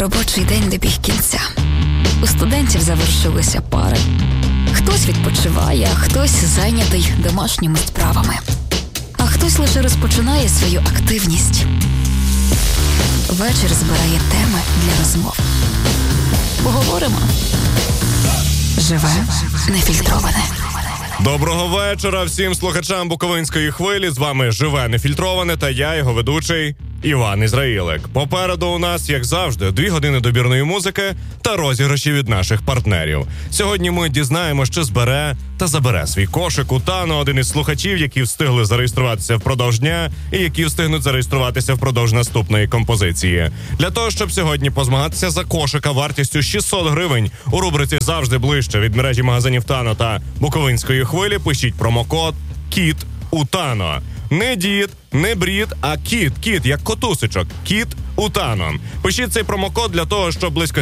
Робочий день добіг кінця. У студентів завершилися пари. Хтось відпочиває, а хтось зайнятий домашніми справами. А хтось лише розпочинає свою активність. Вечір збирає теми для розмов. Поговоримо. Живе нефільтроване. Доброго вечора всім слухачам Буковинської хвилі. З вами Живе нефільтроване та я, його ведучий Іван Ізраїлик. Попереду у нас, як завжди, 2 години добірної музики та розіграші від наших партнерів. Сьогодні ми дізнаємо, що збере та забере свій кошик у Тано один із слухачів, які встигли зареєструватися впродовж дня і які встигнуть зареєструватися впродовж наступної композиції. Для того, щоб сьогодні позмагатися за кошика вартістю 600 гривень у рубриці «Завжди ближче» від мережі магазинів Тано та Буковинської хвилі, пишіть промокод «КІТ у Тано». Не дід, не брід, а кіт, як котусичок. Кіт у Тано. Пишіть цей промокод для того, щоб близько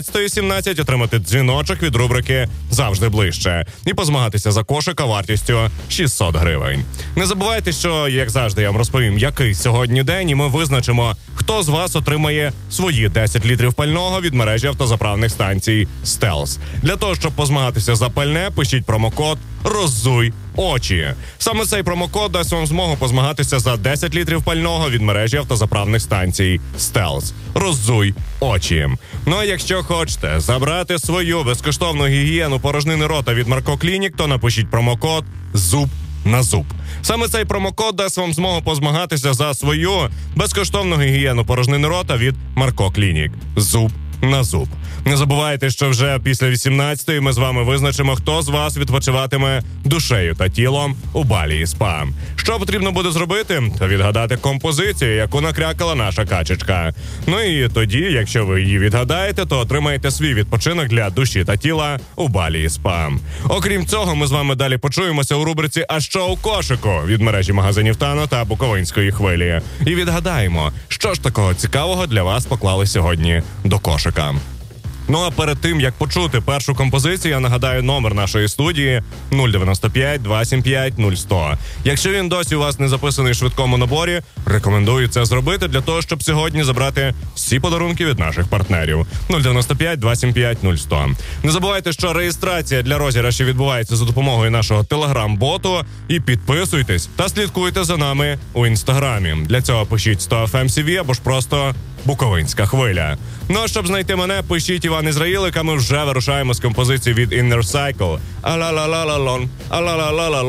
17:17 отримати дзвіночок від рубрики «Завжди ближче» і позмагатися за кошика вартістю 600 гривень. Не забувайте, що, як завжди, я вам розповім, який сьогодні день, і ми визначимо, хто з вас отримає свої 10 літрів пального від мережі автозаправних станцій «Стелс». Для того, щоб позмагатися за пальне, пишіть промокод «Роззуй очі». Саме цей промокод дасть вам змогу позмагатися за 10 літрів пального від мережі автозаправних станцій «Стелс». Роззуй очі. Ну а якщо хочете забрати свою безкоштовну гігієну порожнини рота від Марко Клінік, то напишіть промокод «Зуб на зуб». Саме цей промокод дасть вам змогу позмагатися за свою безкоштовну гігієну порожнини рота від Марко Клінік. Зуб на зуб. Не забувайте, що вже після 18-ї ми з вами визначимо, хто з вас відпочиватиме душею та тілом у Балі і СПА. Що потрібно буде зробити? Та відгадати композицію, яку накрякала наша качечка. Ну і тоді, якщо ви її відгадаєте, то отримаєте свій відпочинок для душі та тіла у Балі і СПА. Окрім цього, ми з вами далі почуємося у рубриці «А що у кошику» від мережі магазинів Тано та Буковинської хвилі. І відгадаємо, що ж такого цікавого для вас поклали сьогодні до кошика. Ну а перед тим, як почути першу композицію, я нагадаю номер нашої студії 095 275 0100. Якщо він досі у вас не записаний в швидкому наборі, рекомендую це зробити для того, щоб сьогодні забрати всі подарунки від наших партнерів. 095 275 0100. Не забувайте, що реєстрація для розіграшів відбувається за допомогою нашого телеграм-боту. І підписуйтесь та слідкуйте за нами у інстаграмі. Для цього пишіть 100 FMCV або ж просто Буковинська хвиля. Ну а щоб знайти мене, пишіть Іван Ізраїлик, а ми вже вирушаємо з композиції від Inner Cycle. А-ла-ла-ла-ла-лон, а-ла-ла-ла-ла-лон.